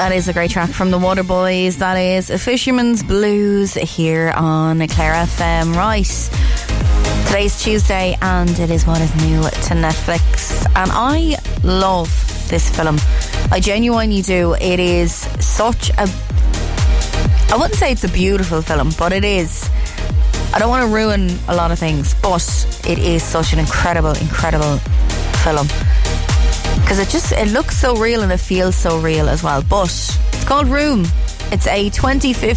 That is a great track from the Waterboys. That is A Fisherman's Blues here on Clare FM. Right, today's Tuesday and it is what is new to Netflix. And I love this film. I genuinely do. It is such a... I wouldn't say it's a beautiful film, but it is. I don't want to ruin a lot of things, but it is such an incredible film. Because it looks so real and it feels so real as well. But it's called Room. It's a 2015